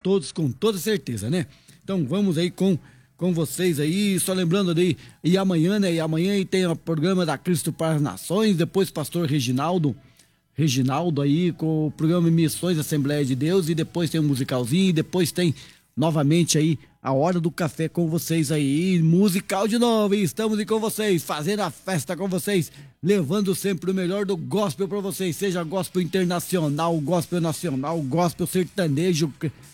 todos, com toda certeza, né? Então vamos aí com vocês aí, só lembrando aí, e amanhã, né? E amanhã aí tem o programa da Cristo para as Nações, depois pastor Reginaldo aí com o programa Missões Assembleia de Deus, e depois tem um musicalzinho, e depois tem novamente aí a Hora do Café com vocês aí, musical de novo, e estamos aí com vocês, fazendo a festa com vocês, levando sempre o melhor do gospel para vocês, seja gospel internacional, gospel nacional, gospel sertanejo,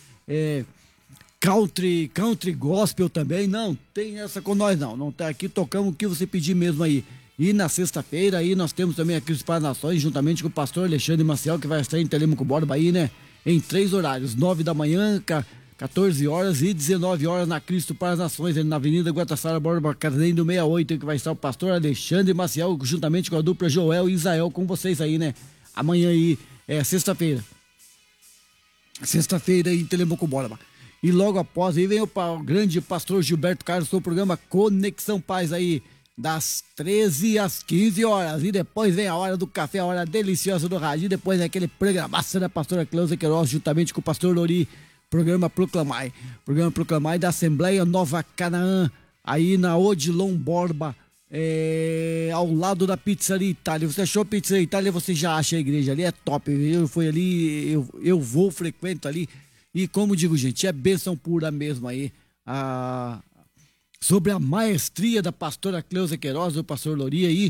country gospel também, não tem essa com nós não tá aqui, tocamos o que você pedir mesmo aí. E na sexta-feira aí nós temos também a Cristo para as Nações, juntamente com o pastor Alexandre Maciel, que vai estar em Telêmaco Borba aí, né? Em 3 horários, 9 da manhã, 14 horas e 19 horas na Cristo para as Nações, na Avenida Guatassara Borba, Carneiro do 68, que vai estar o pastor Alexandre Maciel, juntamente com a dupla Joel e Isael com vocês aí, né? Amanhã aí, sexta-feira. Sexta-feira aí em Telêmaco Borba. E logo após aí vem o grande pastor Gilberto Carlos com o programa Conexão Paz aí, das 13 às 15 horas. E depois vem a Hora do Café, a hora deliciosa do rádio. E depois é aquele programaço da pastora Cleusa Queiroz, juntamente com o pastor Lori, programa Proclamai da Assembleia Nova Canaã, aí na Odilon Borba, ao lado da Pizzaria Itália. Você achou a Pizzaria Itália, você já acha a igreja ali, é top. Eu fui ali, eu vou, frequento ali. E como digo, gente, é bênção pura mesmo aí, sobre a maestria da pastora Cleusa Queiroz, do pastor Lori aí,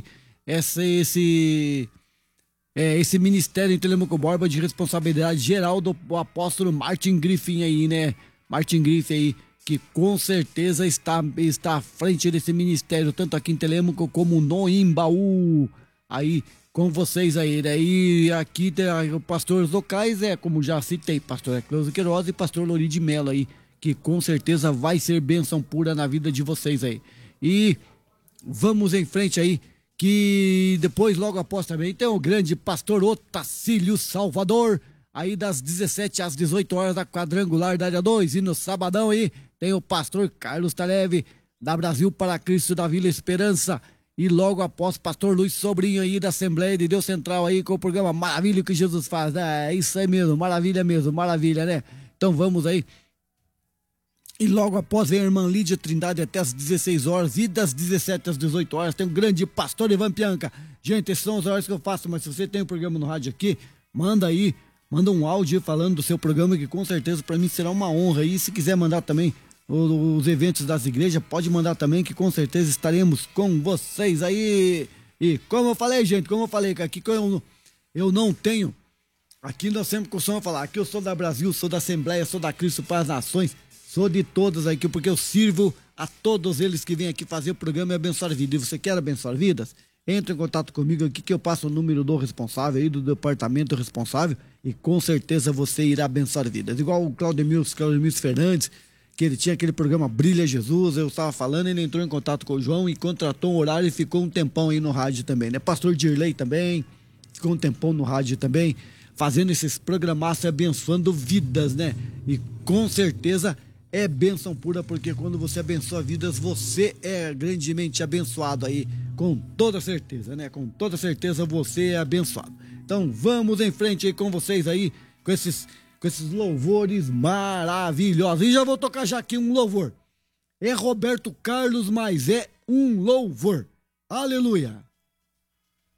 esse ministério em Telêmaco Borba de responsabilidade geral do apóstolo Martin Griffin aí, né? Martin Griffin aí, que com certeza está à frente desse ministério, tanto aqui em Telêmaco como no Imbaú, aí com vocês aí, né? E aqui tem os pastores locais, como já citei, pastor Cleusa Queiroz e pastor Lori de Mello aí, que com certeza vai ser bênção pura na vida de vocês aí. E vamos em frente aí, que depois, logo após também, tem o grande pastor Otacílio Salvador, aí das 17 às 18 horas da Quadrangular da área 2. E no sabadão aí tem o pastor Carlos Taleve, da Brasil para Cristo da Vila Esperança. E logo após, pastor Luiz Sobrinho aí da Assembleia de Deus Central aí com o programa Maravilha que Jesus faz. É isso aí mesmo, maravilha, né? Então vamos aí. E logo após vem a irmã Lídia Trindade até as 16 horas, e das 17 às 18 horas tem o grande pastor Ivan Pianca. Gente, esses são os horários que eu faço, mas se você tem um programa no rádio aqui, manda um áudio falando do seu programa, que com certeza para mim será uma honra. E se quiser mandar também os eventos das igrejas, pode mandar também, que com certeza estaremos com vocês aí. E como eu falei, gente, que aqui eu não tenho, aqui nós sempre costumamos falar, aqui eu sou da Brasil, sou da Assembleia, sou da Cristo para as Nações, sou de todas aqui, porque eu sirvo a todos eles que vêm aqui fazer o programa e abençoar vidas. E você quer abençoar vidas? Entre em contato comigo aqui, que eu passo o número do responsável aí, do departamento responsável, e com certeza você irá abençoar vidas. Igual o Claudemir Fernandes, que ele tinha aquele programa Brilha Jesus, eu estava falando, ele entrou em contato com o João e contratou um horário e ficou um tempão aí no rádio também, né? Pastor Dirley também, ficou um tempão no rádio também, fazendo esses programaços e abençoando vidas, né? E com certeza é bênção pura, porque quando você abençoa vidas, você é grandemente abençoado aí, com toda certeza, né? Com toda certeza você é abençoado. Então vamos em frente aí com vocês aí, com esses louvores maravilhosos. E já vou tocar já aqui um louvor. É Roberto Carlos, mas é um louvor. Aleluia!